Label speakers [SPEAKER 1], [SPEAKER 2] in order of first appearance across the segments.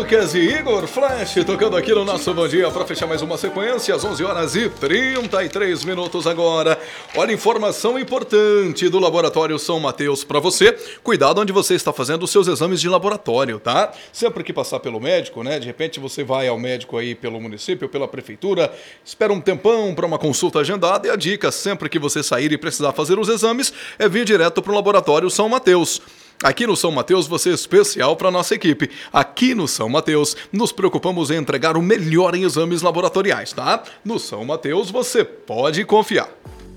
[SPEAKER 1] Lucas e Igor Flash tocando aqui no nosso Bom Dia para fechar mais uma sequência às 11h33 agora. Olha, informação importante do Laboratório São Mateus para você. Cuidado onde você está fazendo os seus exames de laboratório, tá? Sempre que passar pelo médico, né? De repente você vai ao médico aí pelo município, pela prefeitura, espera um tempão para uma consulta agendada e a dica sempre que você sair e precisar fazer os exames é vir direto para o Laboratório São Mateus. Aqui no São Mateus você é especial para nossa equipe. Aqui no São Mateus nos preocupamos em entregar o melhor em exames laboratoriais, tá? No São Mateus você pode confiar.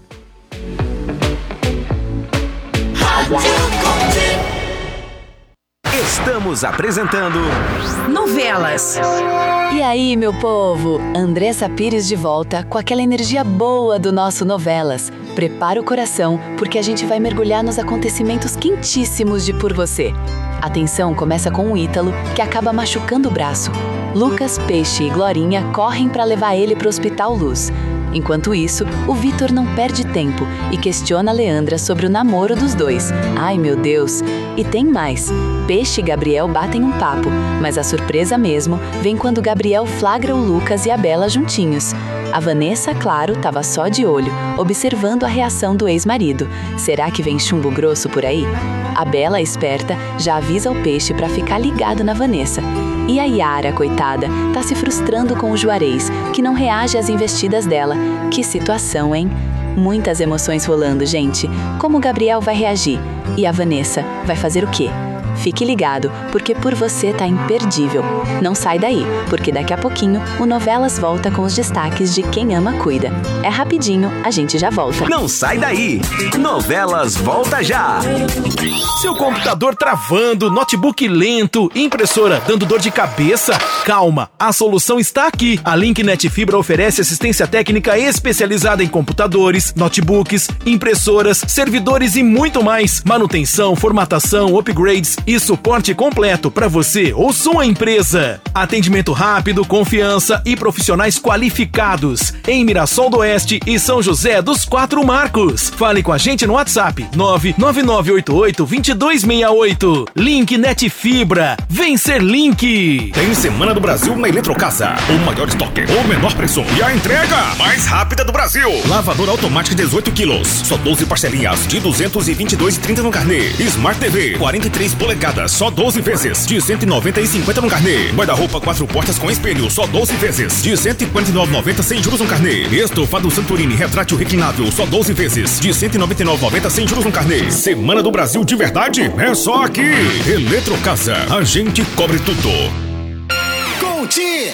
[SPEAKER 2] Estamos apresentando
[SPEAKER 3] Novelas.
[SPEAKER 4] E aí, meu povo? Andressa Pires de volta com aquela energia boa do nosso Novelas. Prepara o coração, porque a gente vai mergulhar nos acontecimentos quentíssimos de Por Você. A tensão começa com o Ítalo, que acaba machucando o braço. Lucas, Peixe e Glorinha correm para levar ele para o Hospital Luz. Enquanto isso, o Vitor não perde tempo e questiona a Leandra sobre o namoro dos dois. Ai, meu Deus! E tem mais. Peixe e Gabriel batem um papo, mas a surpresa mesmo vem quando Gabriel flagra o Lucas e a Bela juntinhos. A Vanessa, claro, estava só de olho, observando a reação do ex-marido. Será que vem chumbo grosso por aí? A Bela, esperta, já avisa o Peixe para ficar ligado na Vanessa. E a Yara, coitada, tá se frustrando com o Juarez, que não reage às investidas dela. Que situação, hein? Muitas emoções rolando, gente. Como o Gabriel vai reagir? E a Vanessa vai fazer o quê? Fique ligado, porque Por Você tá imperdível. Não sai daí, porque daqui a pouquinho o Novelas volta com os destaques de Quem Ama Cuida. É rapidinho, a gente já volta.
[SPEAKER 2] Não sai daí! Novelas volta já! Seu computador travando, notebook lento, impressora dando dor de cabeça? Calma, a solução está aqui. A Linknet Fibra oferece assistência técnica especializada em computadores, notebooks, impressoras, servidores e muito mais. Manutenção, formatação, upgrades e suporte completo para você ou sua empresa. Atendimento rápido, confiança e profissionais qualificados em Mirassol do Oeste e São José dos Quatro Marcos. Fale com a gente no WhatsApp 99988-2268. Linknet Fibra. Vem ser Link.
[SPEAKER 5] Tem Semana do Brasil na Eletrocasa. O maior estoque, o menor preço e a entrega mais rápida do Brasil. Lavadora automática 18 quilos. Só 12 parcelinhas de 222,30 no carnê. Smart TV 43 polegadas. Só 12 vezes de 190,50 no carnê. Guarda-roupa 4 portas com espelho, só 12 vezes de 149,90 sem juros no carnê. Estofado Santorini retrátil reclinável, só 12 vezes de 199,90 sem juros no carnê. Semana do Brasil de verdade é só aqui. Eletrocasa, a gente cobre tudo.
[SPEAKER 3] Conti!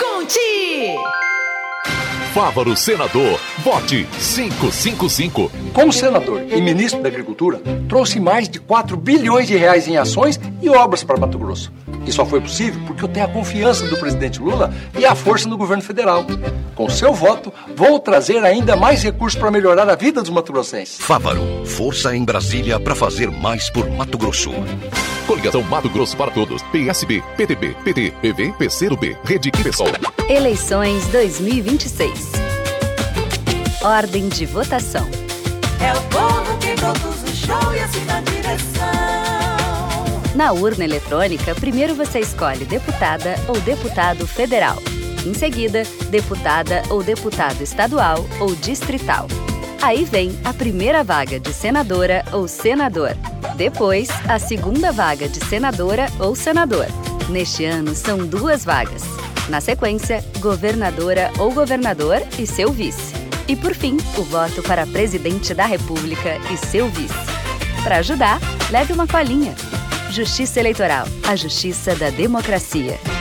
[SPEAKER 6] Fávaro Senador, vote 555.
[SPEAKER 7] Como senador e ministro da Agricultura, trouxe mais de 4 bilhões de reais em ações e obras para Mato Grosso. E só foi possível porque eu tenho a confiança do presidente Lula e a força do governo federal. Com seu voto, vou trazer ainda mais recursos para melhorar a vida dos mato-grossenses.
[SPEAKER 8] Fávaro, força em Brasília para fazer mais por Mato Grosso.
[SPEAKER 6] Coligação Mato Grosso para Todos. PSB, PTB, PT, PV, PCdoB, Rede e PSOL.
[SPEAKER 9] Eleições 2026. Ordem de votação.
[SPEAKER 10] É o povo que conduz o show e assim na direção.
[SPEAKER 9] Na urna eletrônica, primeiro você escolhe deputada ou deputado federal. Em seguida, deputada ou deputado estadual ou distrital. Aí vem a primeira vaga de senadora ou senador. Depois, a segunda vaga de senadora ou senador. Neste ano, são 2 vagas. Na sequência, governadora ou governador e seu vice. E por fim, o voto para presidente da República e seu vice. Para ajudar, leve uma colinha. Justiça Eleitoral, a justiça da democracia.